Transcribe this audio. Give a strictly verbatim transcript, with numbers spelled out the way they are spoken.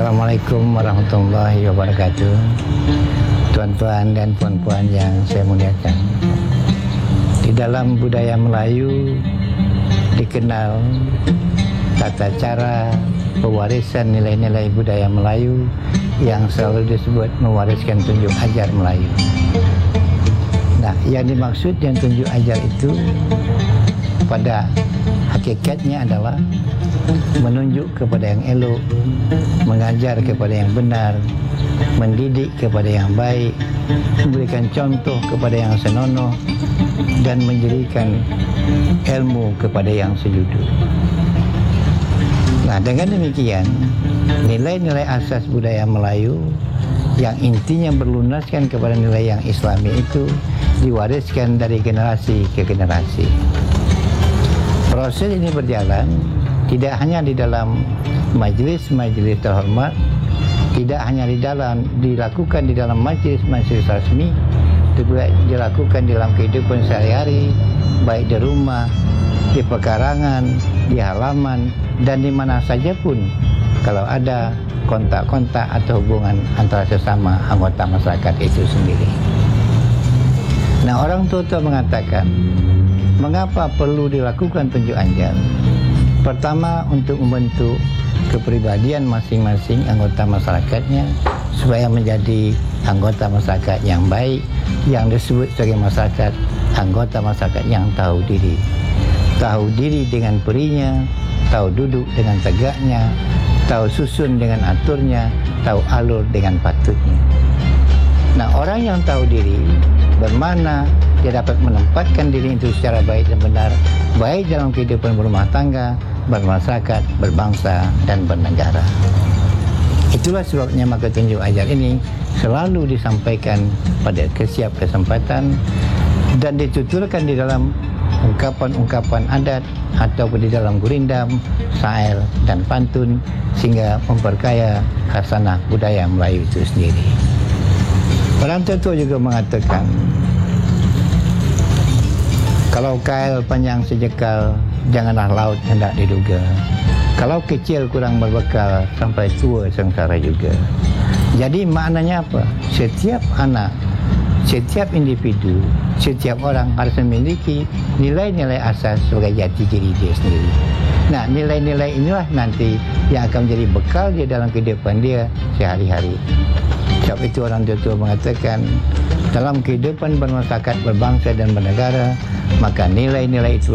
Assalamualaikum warahmatullahi wabarakatuh. Tuan-tuan dan puan-puan yang saya muliakan, di dalam budaya Melayu dikenal tata cara pewarisan nilai-nilai budaya Melayu yang selalu disebut mewariskan tunjuk ajar Melayu. Nah, yang dimaksud yang tunjuk ajar itu pada hakikatnya adalah menunjuk kepada yang elok, mengajar kepada yang benar, mendidik kepada yang baik, memberikan contoh kepada yang senonoh, dan menjadikan ilmu kepada yang sejujur. Nah, dengan demikian, nilai-nilai asas budaya Melayu yang intinya berlunaskan kepada nilai yang Islami itu diwariskan dari generasi ke generasi. Proses ini berjalan tidak hanya di dalam majlis-majlis terhormat, tidak hanya di dalam dilakukan di dalam majlis-majlis resmi, juga dilakukan dalam kehidupan sehari-hari, baik di rumah, di pekarangan, di halaman, dan di mana saja pun kalau ada kontak-kontak atau hubungan antara sesama anggota masyarakat itu sendiri. Nah, orang tua-tua mengatakan, mengapa perlu dilakukan tunjuk ajar? Pertama, untuk membentuk kepribadian masing-masing anggota masyarakatnya supaya menjadi anggota masyarakat yang baik, yang disebut sebagai masyarakat anggota masyarakat yang tahu diri. Tahu diri dengan perinya, tahu duduk dengan tegaknya, tahu susun dengan aturnya, tahu alur dengan patutnya. Nah, orang yang tahu diri bermakna dia dapat menempatkan diri itu secara baik dan benar, baik dalam kehidupan berumah tangga, bermasyarakat, berbangsa, dan bernegara. Itulah sebabnya maka tunjuk ajar ini selalu disampaikan pada setiap kesempatan dan dituturkan di dalam ungkapan-ungkapan adat ataupun di dalam gurindam, syair, dan pantun sehingga memperkaya khasanah budaya Melayu itu sendiri. Orang tua juga mengatakan, kalau kail panjang sejekal, janganlah laut hendak diduga. Kalau kecil kurang berbekal, sampai tua sengsara juga. Jadi maknanya apa? Setiap anak, setiap individu, setiap orang harus memiliki nilai-nilai asas sebagai jati diri dia sendiri. Nah, nilai-nilai inilah nanti yang akan menjadi bekal dia dalam kehidupan dia sehari-hari. Sebab itu orang tua mengatakan, dalam kehidupan bermasyarakat, berbangsa dan bernegara, maka nilai-nilai itu